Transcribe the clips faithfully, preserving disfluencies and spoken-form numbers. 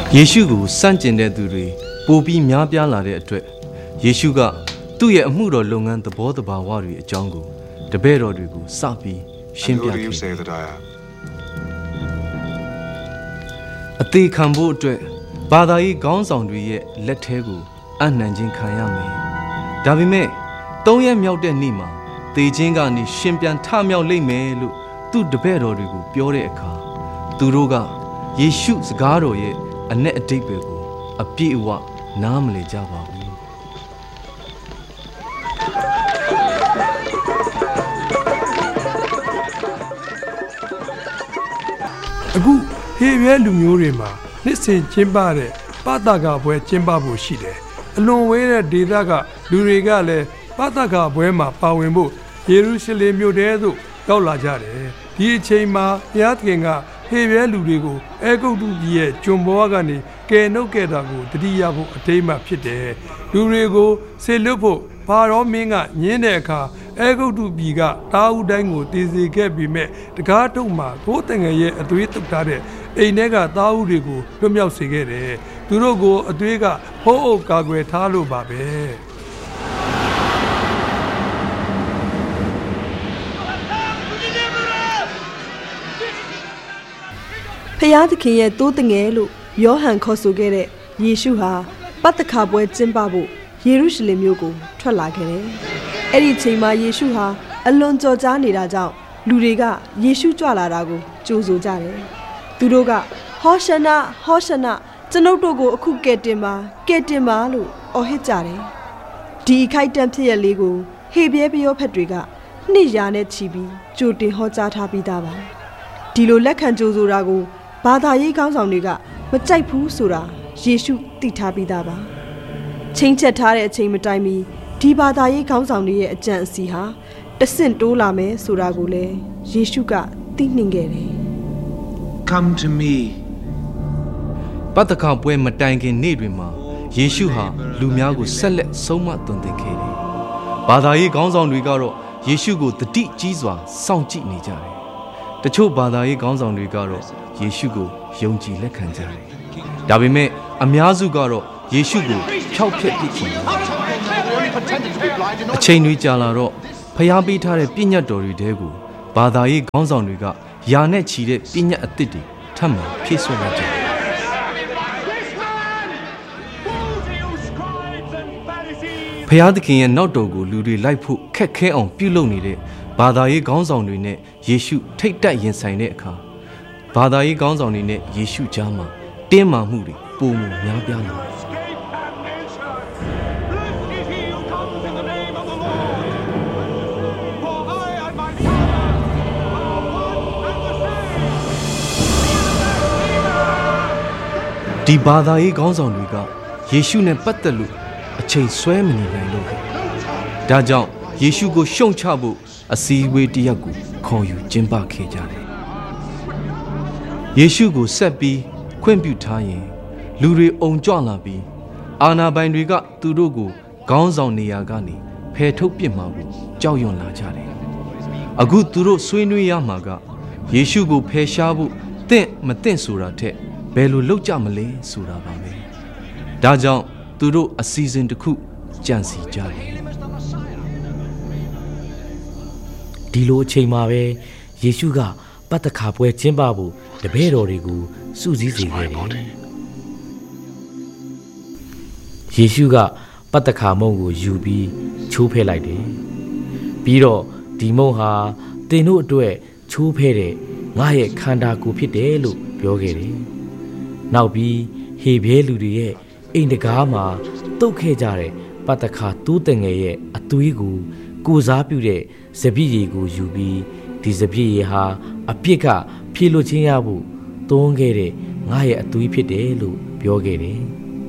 ယေရှုကိုစန့်ကျင်တဲ့သူတွေပိုပြီးများပြားလာတဲ့အတွက်ယေရှုကသူ့ရဲ့အမှုတော်လုပ်ငန်းသဘောတဘာဝတွေအကြောင်းကိုတပည့်တော်တွေကိုစပြီးရှင်းပြခဲ့တယ်အသေးခံဖို့အတွက်ဘာသာရေးခေါင်းဆောင်တွေရဲ့လက်ထဲကိုအနှံခြင်းခံရမယ်ဒါပေမဲ့သုံးရက်မြောက်တဲ့နေ့မှာသေခြင်းကနေရှင်ပြန်ထမြောက်လိမ့်မယ်လို့သူ့တပည့်တော်တွေကိုပြောတဲ့အခါသူတို့ကယေရှုစကားတော်ရဲ့အ내အတိတ်ပဲကိုအပြည့်အဝနားမလည်ကြပါဘူးအခုဟေရဲလူမျိုးတွေမှာနှစ်စဉ်ကျင်းပတဲ့ပသကပွဲကျင်းပဖို့ရှိတယ်အလွန်ဝေးတဲ့ဒေသကလူတွေကလည်းပသကပွဲမှာပါဝင်ဖို့ယေရုရှလင်မြို့ထဲသို့ရောက်လာကြတယ်ဒီအချိန်မှာဘုရားသခင်ကဟေရဲလူတွေကိုအဲဂုတ္တုပြည်ရဲ့ကျွန်ဘဝကနေကယ်နှုတ်ခဲ့တာကိုတတိယဖို့အတိတ်မှဖြစ်တယ်လူတွေကိုဆေလွတ်ဖို့ဘာရောမင်းကညင်းတဲ့အခါအဲဂုတ္တုပြည်ကတာဦးတိုင်းကိုတည်စေခဲ့ပြီးမဲ့တကားတုံမှာကိုယ်တငယ်ရဲ့အသွေးတုပ်ထားတဲ့အိမ်ထဲကတာဦးတွေကိုလွတ်မြောက်စေခဲ့တယ်သူတို့ကိုအသွေးကဖုံးအုပ်ကာကွယ်ထားလို့ပါပဲဖျားသခင်ရဲ့တိုးတငယ်လို့ယောဟန်ခေါ်ဆိုခဲ့တဲ့ယေရှုဟာပတ္တခါပွဲကျင်းပဖို့ယေရုရှလင်မြို့ကိုထွက်လာခဲ့တယ်။အဲ့ဒီချိန်မှာယေရှုဟာအလွန်ကြော်ကြားနေတာကြောင့်လူတွေကယေရှုကြွလာတာကိုကြိုဆိုကြတယ်။သူတို့ကဟောရှနာဟောရှနာကျွန်ုပ်တို့ကိုအခုကဲတင်ပါကဲတင်ပါလို့အော်ဟစ်ကြတယ်။ဒီအခိုက်အတန့်ဖြစ်ရလေးကိုဟေပြဲပယောဖက်တွေကနှစ်ရာနဲ့ချီပြီးကြိုတင်ဟောကြားထားပြီးသားပါ။ဒီလိုလက်ခံကြိုဆိုတာကိုဘာသာရေးခေါင်းဆောင်တွေကမကြိုက်ဘူးဆိုတာယေရှုသိထားပြီးသားပါချိန်ချက်ထားတဲ့အချိန်မတိုင်မီဒီဘာသာရေးခေါင်းဆောင်တွေရဲ့အကြံအစီဟာတဆင့်တိုးလာမယ်ဆိုတာကိုလည်းယေရှုကသိနှင်ခဲ့တယ် Come to me ပတ္တခါပွဲမတိုင်ခင်နေ့တွေမှာယေရှုဟာလူများကိုဆက်လက်ဆုံးမသွန်သင်ခဲ့တယ်ဘာသာရေးခေါင်းဆောင်တွေကတော့ယေရှုကိုတတိကြီးစွာစောင့်ကြည့်နေကြတယ်တချို့ဘာသာရေးခေါင်းဆောင်တွေကတော့ယေရှုကိုယုံကြည်လက်ခံကြတယ်။ဒါပေမဲ့အများစုကတော့ယေရှုကိုဖျောက်ဖျက်ပစ်ချင်တယ်။အချိန်တွေကြာလာတော့ဖျားပေးထားတဲ့ပြည့်ညတ်တော်တွေတဲကိုဘာသာရေးခေါင်းဆောင်တွေကယာနဲ့ချီတဲ့ပြည့်ညတ်အသစ်တွေထပ်မံဖြည့်ဆွတ်လာကြတယ်။ဖျားသခင်ရဲ့နောက်တော်ကိုလူတွေလိုက်ဖို့ခက်ခဲအောင်ပြုလုပ်နေတဲ့ဘာသာရေးခေါင်းဆောင်တွေနဲ့ယေရှုထိတ်တက်ရင်ဆိုင်တဲ့အခါဘာသာရေးခေါင်းဆောင်တွေနဲ့ယေရှုကြားမှာတင်းမာမှုတွေပုံမှန်များပြားလာတယ်ဒီဘာသာရေးခေါင်းဆောင်တွေကယေရှုနဲ့ပတ်သက်လို့အချိန်ဆွဲမနေနိုင်လို့ဒါကြောင့်ယေရှုကိုရှုံချဖို့အစည်းအဝေးတစ်ရပ်ကိုခေါ်ယူကျင်းပခဲ့ကြတယ်ယေရှုကိုဆက်ပြီးခွင့်ပြုထားရင်လူတွေအုံကြွလာပြီးအာဏာပိုင်တွေကသူတို့ကိုခေါင်းဆောင်နေရာကနေဖယ်ထုတ်ပစ်မှာကိုကြောက်ရွံ့လာကြတယ်အခုသူတို့ဆွေးနွေးရမှာကယေရှုကိုဖယ်ရှားဖို့တင့်မတင့်ဆိုတာထက်ဘယ်လိုလုပ်ကြမလဲဆိုတာပါပဲဒါကြောင့်သူတို့အစီအစဉ်တစ်ခုကြံစီကြတယ်ဒီလိုအချိန်မှာပဲယေရှုကပတ္တခါပွဲကျင်းပဖို့တပည့်တော်တွေကိုစုစည်းစေခဲ့တယ်ယေရှုကပတ္တခါမုန့်ကိုယူပြီးချိုးဖဲ့လိုက်တယ်ပြီးတော့ဒီမုန့်ဟာသင်တို့အတွက်ချိုးဖဲ့တဲ့ငါရဲ့ခန္ဓာကိုယ်ဖြစ်တယ်လို့ပြောခဲ့တယ်နောက်ပြီးဟေဘဲလူတွေရဲ့အိမ်တကားမှာတုတ်ခဲ့ကြတဲ့ပတ္တခါတူးတငယ်ရဲ့အသွေးကိုကိုစားပြုတဲ့စပည့်ရည်ကိုယူပြီးဒီစပည့်ရည်ဟာအပြစ်ကဖြေလွတ်ခြင်းရဖို့သွန်းခဲ့တဲ့ငါရဲ့အသွေးဖြစ်တယ်လို့ပြောခဲ့တယ်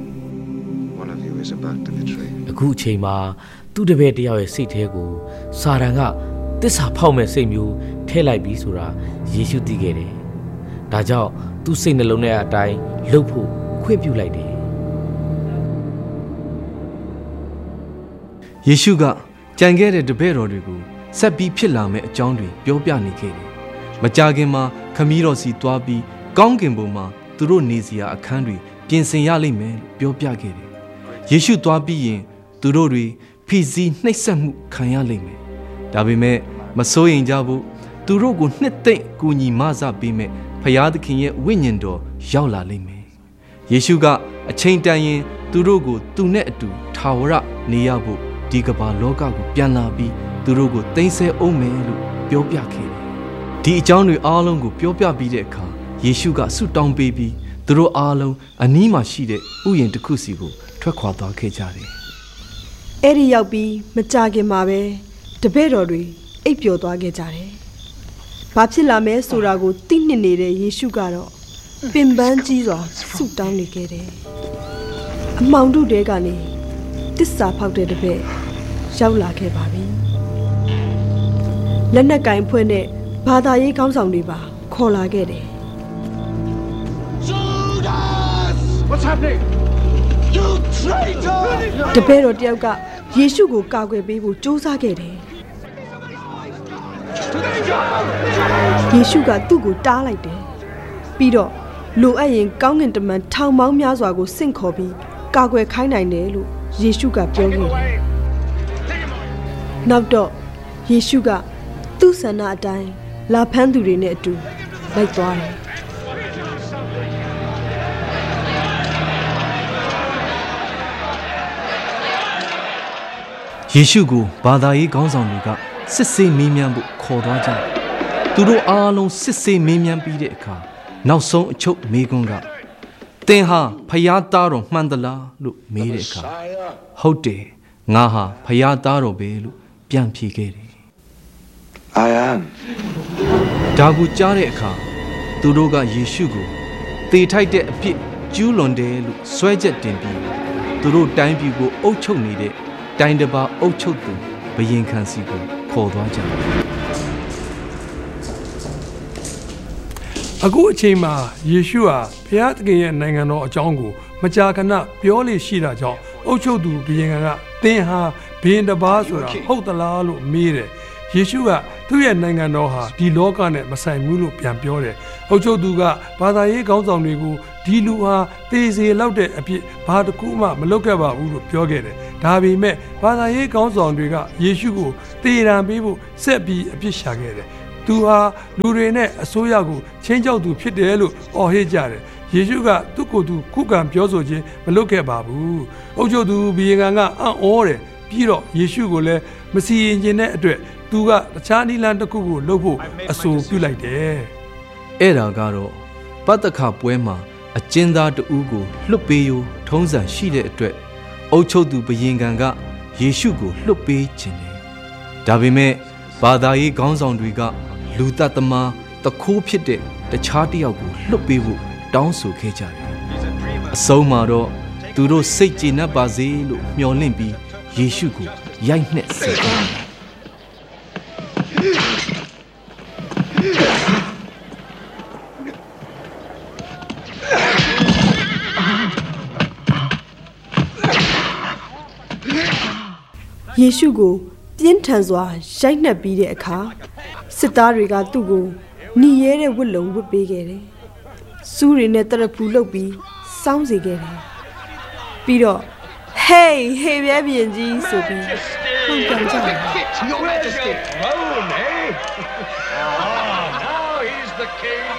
အခုအချိန်မှာသူ့တပည့်တယောက်ရဲ့စိတ်ထဲကိုစာတန်ကသစ္စာဖောက်မဲ့စိတ်မျိုးထည့်လိုက်ပြီးဆိုတာယေရှုသိခဲ့တယ်ဒါကြောင့်သူ့စိတ်နှလုံးထဲအတိုင်းလှုပ်ဖို့ခွင့်ပြုလိုက်တယ်ယေရှုကကြံခဲ့တဲ့တပည့်တော်တွေကိုဆက်ပြီးဖြစ်လာမယ့်အကြောင်းတွေပြောပြနေခဲ့တယ်။မကြာခင်မှာခမည်းတော်စီသွားပြီးကောင်းကင်ဘုံမှာသူတို့နေစရာအခန်းတွေပြင်ဆင်ရလိမ့်မယ်လို့ပြောပြခဲ့တယ်ယေရှုသွားပြီးရင်သူတို့တွေဖိစီးနှိပ်စက်မှုခံရလိမ့်မယ်ဒါပေမဲ့မစိုးရင်ကြဘူးသူတို့ကိုနှစ်သိမ့်ကူညီမဆပေးမဲ့ဖျားသခင်ရဲ့ဝိညာဉ်တော်ရောက်လာလိမ့်မယ်ယေရှုကအချိန်တန်ရင်သူတို့ကိုသူနဲ့အတူထာဝရနေရဖို့ဒီကမ္ဘာလောကကိုပြန်လာပြီးသူတို့ကိုသိမ်းဆည်းအောင်မယ်လို့ပြောပြခဲ့တယ်ဒီအကြောင်းတွေအားလုံးကိုပြောပြပြီးတဲ့အခါယေရှုကဆုတောင်းပေးပြီးသူတို့အားလုံးအနီးမှာရှိတဲ့ဥယျာဉ်တစ်ခုစီကိုထွက်ခွာသွားခဲ့ကြတယ်အဲ့ဒီရောက်ပြီးမကြခင်မှာပဲတပည့်တော်တွေအိပ်ပျော်သွားခဲ့ကြတယ်ဘာဖြစ်လာမဲဆိုတာကိုသိနှစ်နေတဲ့ယေရှုကတော့ပင်ပန်းကြီးစွာဆုတောင်းနေခဲ့တယ်အမှောင်တုတဲကနေတစ္ဆာဖောက်တဲ့တပည့်ရောက်လာခဲ့ပါပြီလက်နက်ကင်ဖွဲ့နဲ့ဘာသာရေးခေါင်းဆောင်တွေပါခေါ်လာခဲ့တယ် What's happening? You traitor! တပည့်တော်တယောက်ကယေရှုကိုကာကွယ်ပေးဖို့ကြိုးစားခဲ့တယ်ယေရှုကသူ့ကိုတားလိုက်တယ်ပြီးတော့လိုအပ်ရင်ကောင်းကင်တမန်ထောင်ပေါင်းများစွာကိုဆင့်ခေါ်ပြီးကာကွယ်ခိုင်းနိုင်တယ်လို့ယေရှုကပြောခဲ့တယ်နောက်တော့ယေရှုကသူ့ဆန္ဒအတိုင်းလာဖမ်းသူတွေနဲ့အတူလိုက်သွားတယ်ယေရှုကိုဘာသာရေးခေါင်းဆောင်တွေကစစ်ဆေးမေးမြန်းဖို့ခေါ်သွားကြတယ်။သူတို့အားလုံးစစ်ဆေးမေးမြန်းပြီးတဲ့အခါနောက်ဆုံးအချုပ်မေးခွန်းကသင်ဟာဖယားသားတော်မှန်သလားလို့မေးတဲ့အခါဟုတ်တယ်ငါဟာဖယားသားတော်ပဲလို့ပြန်ဖြေခဲ့တယ်။ I am ဒါကိုကြားတဲ့အခါသူတို့ကယေရှုကိုသေထိုက်တဲ့အဖြစ်ကျူးလွန်တယ်လို့ဆွဲချက်တင်ပြီးသူတို့တိုင်းပြည်ကိုအုပ်ချုပ်နေတဲ့တိုင်းတစ်ပါးအုပ်ချုပ်သူဘယင်ခံစီကိုခေါ်သွားကြတယ်အခုအချိန်မှာယေရှုဟာဘုရားသခင်ရဲ့နိုင်ငံတော်အကြောင်းကိုမကြာခဏပြောလေရှိတာကြောင့်အုပ်ချုပ်သူဘယင်ခံကသင်ဟာဘယင်တစ်ပါးဆိုတာဟုတ်သလားလို့မေးတယ်ယေရှုကသူ့ရဲ့နိုင်ငံတော်ဟာဒီလောကနဲ့မဆိုင်ဘူးလို့ပြန်ပြောတယ်အုပ်ချုပ်သူကဘာသာရေးခေါင်းဆောင်တွေကိုဒီလူဟာသေစေလောက်တဲ့အဖြစ်ဘာတစ်ခုမှမလုပ်ခဲ့ပါဘူးလို့ပြောခဲ့တယ်ဒါပေမဲ့ဘာသာရေးခေါင်းဆောင်တွေကယေရှုကိုသေရန်ပေးဖို့ဆက်ပြီးအပြစ်ရှာခဲ့တယ်သူဟာလူတွေနဲ့အစိုးရကိုချင်းချောက်သူဖြစ်တယ်လို့အော်ဟစ်ကြတယ်ယေရှုကသူ့ကိုယ်သူခုခံပြောဆိုခြင်းမလုပ်ခဲ့ပါဘူးအုပ်ချုပ်သူဘုရင်ကအံ့ဩတယ်ပြီးတော့ယေရှုကိုလည်းမစီရင်ခြင်းတဲ့အတွက်သူကတခြားနိလန်တစ်ခုကိုလှုပ်ဖို့အဆိုပြုလိုက်တယ်အဲ့ဒါကတော့ပတ္တခပွဲမှာအကျဉ်းသားတဦးကိုလွတ်ပေးရိုးထုံးစံရှိတဲ့အတွက်အုပ်ချုပ်သူဘယင်ခံကယေရှုကိုလွတ်ပေးခြင်းတယ်ဒါပေမဲ့ဘာသာရေးခေါင်းဆောင်တွေကလူတတ်သမားတခိုးဖြစ်တဲ့တခြားတစ်ယောက်ကိုလွတ်ပေးဖို့တောင်းဆိုခဲ့ကြတယ်အဆုံးမှာတော့သူတို့စိတ်ကျေနပ်ပါစေလို့မျှော်လင့်ပြီးယေရှုကိုရိုက်နှက်စေတယ်ယေရှုကိုပြင်းထန်စွာရိုက်နှက်ပြီးတဲ့အခါစစ်သားတွေကသူ့ကိုหนีရဲတဲ့ဝတ်လုံဝတ်ပေးခဲ့တယ်။စူးတွေနဲ့တရဖူလုပ်ပြီးစောင်းစေခဲ့တယ်။ပြီးတော့ hey hey ပြပြင်းကြီးဆိုပြီးဟောင်းပြန်ကြတယ်။ Your Majesty. Rome, eh? Ah, now he's the king.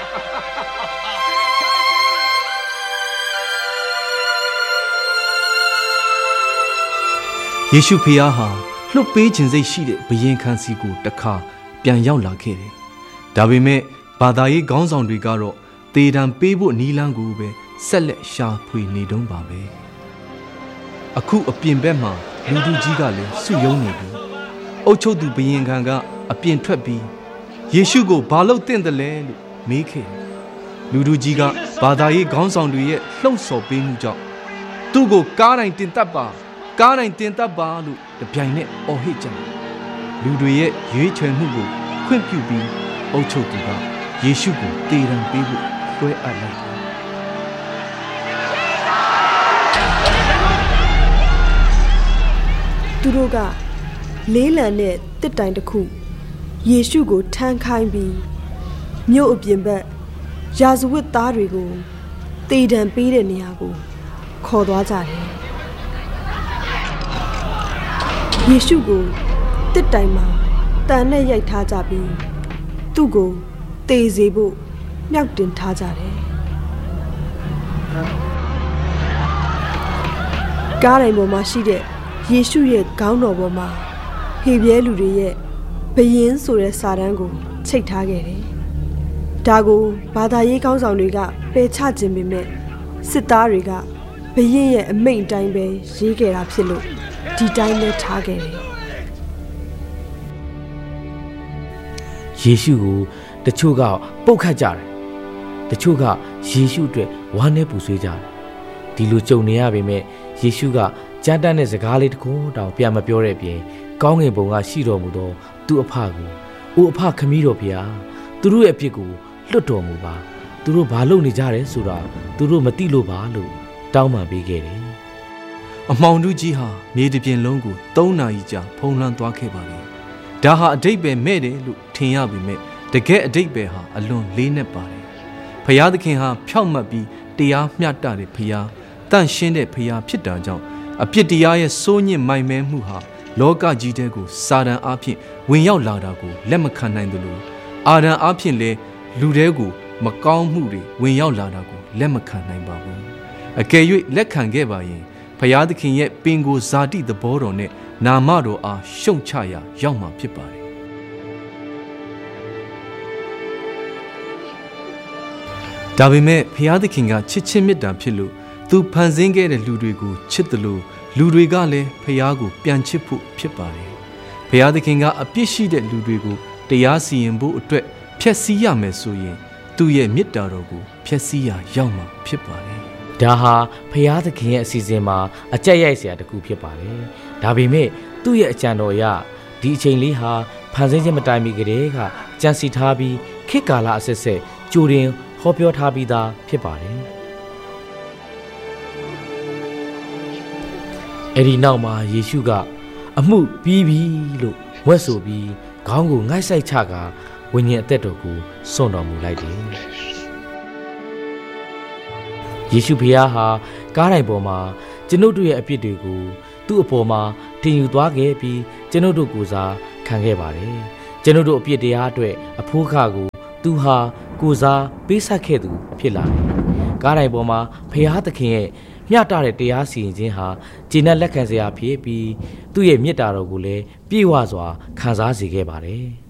ယေရှုဖျားဟာလွတ်ပေးခြင်းစိတ်ရှိတဲ့ဘယင်ခံစီကိုတခါပြန်ရောက်လာခဲ့တယ်။ဒါပေမဲ့ဘာသာရေးခေါင်းဆောင်တွေကတော့တေတံပေးဖို့နီးလန်းကိုပဲဆက်လက်ရှာဖွေနေတုံးပါပဲ။အခုအပြင်ဘက်မှာလူသူကြီးကလည်းစုယုံနေပြီ။အုတ်ချုပ်သူဘယင်ခံကအပြင်ထွက်ပြီးယေရှုကိုဘာလို့တင့်တယ်လဲလို့မေးခဲ့တယ်။လူသူကြီးကဘာသာရေးခေါင်းဆောင်တွေရဲ့လှုံ့ဆော်ပေးမှုကြောင့်သူ့ကိုကားတိုင်းတင်တတ်ပါကားတိုင်းတင်တတ်ပါလို့တပြိုင်နဲ့အော်ဟစ်ကြတယ်လူတွေရဲ့ရွေးချယ်မှုကိုခွင့်ပြုပြီးအုပ်ချုပ်သူကယေရှုကိုတေတံပေးဖို့လွှဲအပ်လိုက်တယ်သူတို့ကလေးလံနဲ့တစ်တိုင်တစ်ခုယေရှုကိုထမ်းခိုင်းပြီးမြို့အပြင်ဘက်ရာဇဝတ်သားတွေကိုတေတံပေးတဲ့နေရာကိုခေါ်သွားကြတယ်ယေရှုကိုတစ်တိုင်မှာတန်နဲ့ရိုက်ထားကြပြီးသူ့ကိုတေစေဖို့မြောက်တင်ထားကြတယ်ကားတိုင်ပေါ်မှာရှိတဲ့ယေရှုရဲ့ခေါင်းတော်ပေါ်မှာဟေပြဲလူတွေရဲ့ဘယင်းဆိုတဲ့စာတန်းကိုချိတ်ထားခဲ့တယ်ဒါကိုဘာသာရေးကောင်းဆောင်တွေကပယ်ချခြင်းပေမဲ့စစ်သားတွေကဘယင်းရဲ့အမိန့်အတိုင်းပဲရေးခဲ့တာဖြစ်လို့ဒီတိုင်းပဲထားခဲ့တယ်ယေရှုကိုတချို့ကပုတ်ခတ်ကြတယ်တချို့ကယေရှုအတွက်ဝမ်းနဲ့ပူဆွေးကြတယ်ဒီလိုကြုံနေရပေမဲ့ယေရှုကကြမ်းတမ်းတဲ့စကားလေးတစ်ခုတောင်ပြန်မပြောတဲ့အပြင်ကောင်းငင်ဘုံကရှိတော်မူသောသူ့အဖကိုအိုအဖခမည်းတော်ဖေဟာသူတို့ရဲ့အပြစ်ကိုလွတ်တော်မူပါသူတို့ဘာလုပ်နေကြတယ်ဆိုတာသူတို့မသိလို့ပါလို့တောင်းပန်ပေးခဲ့တယ်အမှောင်တူးကြီးဟာမြေတစ်ပြင်လုံးကိုသုံးနာရီကြာဖုံးလွှမ်းသွားခဲ့ပါလေဒါဟာအတိတ်ပဲမဲ့တယ်လို့ထင်ရပေမဲ့တကယ်အတိတ်ပဲဟာအလွန်လေးနက်ပါတယ်ဖယားသခင်ဟာဖြောက်မှတ်ပြီးတရားမျှတတဲ့ဖယားတန့်ရှင်းတဲ့ဖယားဖြစ်တာကြောင့်အပြစ်တရားရဲ့စိုးညစ်မိုင်မဲမှုဟာလောကကြီးတဲ့ကိုစာတန်အားဖြင့်ဝင်ရောက်လာတာကိုလက်မခံနိုင်သလိုအာဒံအားဖြင့်လည်းလူတဲကိုမကောင်းမှုတွေဝင်ရောက်လာတာကိုလက်မခံနိုင်ပါဘူးအကယ်၍လက်ခံခဲ့ပါရင်ဖယားသခင်ရဲ့ပင်ကိုဇာတိသဘောတော်နဲ့နာမတော်အားရှုံချရာရောက်မှာဖြစ်ပါတယ်ဒါပေမဲ့ဖယားသခင်ကချစ်ချင်းမေတ္တာဖြစ်လို့သူဖန်ဆင်းခဲ့တဲ့လူတွေကိုချစ်တယ်လို့လူတွေကလည်းဖယားကိုပြန်ချစ်ဖို့ဖြစ်ပါတယ်ဖယားသခင်ကအပြစ်ရှိတဲ့လူတွေကိုတရားစီရင်ဖို့အတွက်ဖျက်ဆီးရမယ်ဆိုရင်သူ့ရဲ့မေတ္တာတော်ကိုဖျက်ဆီးရာရောက်မှာဖြစ်ပါတယ်ဒါဟာဖယားသခင်ရဲ့အစီအစဉ်မှာအကြက်ရိုက်စရာတစ်ခုဖြစ်ပါတယ်ဒါပေမဲ့သူ့ရဲ့အကြံတော်အရဒီအချိန်လေးဟာဖန်ဆင်းခြင်းမတိုင်မီကတည်းကကြံစီထားပြီးခေတ်ကာလအဆက်ဆက်ကြိုတင်ဟောပြောထားပြီးသားဖြစ်ပါတယ်အဲ့ဒီနောက်မှာယေရှုကအမှုပြီးပြီလို့ဝက်ဆိုပြီးခေါင်းကိုငိုက်ဆိုင်ချကဝိညာဉ်အသက်တော်ကိုစွန့်တော်မူလိုက်တယ်ယေရှုဖျားဟာကားတိုင်ပေါ်မှာကျွန်ုပ်တို့ရဲ့အပြစ်တွေကိုသူ့အပေါ်မှာတင်ယူသွားခဲ့ပြီးကျွန်ုပ်တို့ကိုစားခံခဲ့ပါတယ်ကျွန်ုပ်တို့အပြစ်တရားအတွက်အဖိုးခကိုသူဟာကိုစားပေးဆက်ခဲ့သူဖြစ်လာတယ်ကားတိုင်ပေါ်မှာဖျားသခင်ရဲ့မျှတတဲ့တရားစီရင်ခြင်းဟာကျေနပ်လက်ခံစရာဖြစ်ပြီးသူ့ရဲ့မေတ္တာတော်ကိုလည်းပြည့်ဝစွာခံစားစေခဲ့ပါတယ်